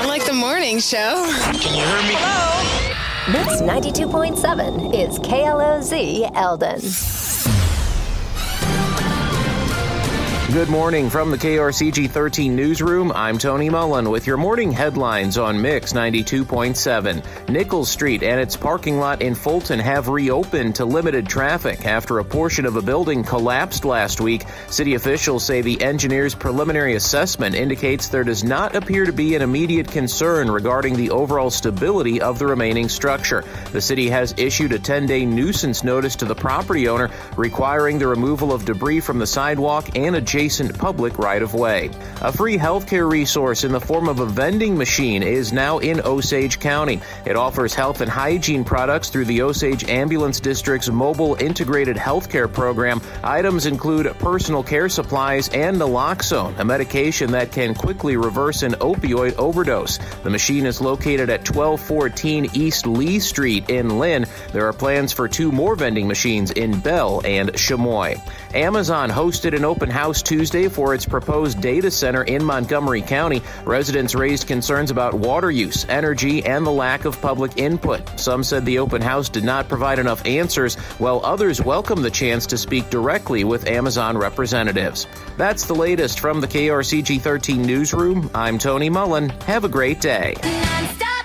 sound like the morning show. Can you hear me? Hello? Mix 92.7 is KLOZ Eldon. Good morning from the KRCG 13 newsroom. I'm Tony Mullen with your morning headlines on Mix 92.7. Nichols Street and its parking lot in Fulton have reopened to limited traffic after a portion of a building collapsed last week. City officials say the engineer's preliminary assessment indicates there does not appear to be an immediate concern regarding the overall stability of the remaining structure. The city has issued a 10-day nuisance notice to the property owner requiring the removal of debris from the sidewalk and adjacent public right-of-way. A free healthcare resource in the form of a vending machine is now in Osage County. It offers health and hygiene products through the Osage Ambulance District's mobile integrated healthcare program. Items include personal care supplies and naloxone, a medication that can quickly reverse an opioid overdose. The machine is located at 1214 East Lee Street in Lynn. There are plans for 2 more vending machines in Bell and Chamois. Amazon hosted an open house Tuesday for its proposed data center in Montgomery County. Residents raised concerns about water use, energy, and the lack of public input. Some said the open house did not provide enough answers, while others welcomed the chance to speak directly with Amazon representatives. That's the latest from the KRCG 13 newsroom. I'm Tony Mullen. Have a great day. Non-stop.